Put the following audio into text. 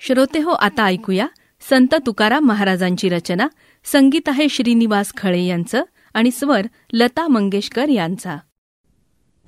श्रोतेहो, आता ऐकूया संत तुकाराम महाराजांची रचना. संगीत आहे श्रीनिवास खळे यांचं आणि स्वर लता मंगेशकर यांचा.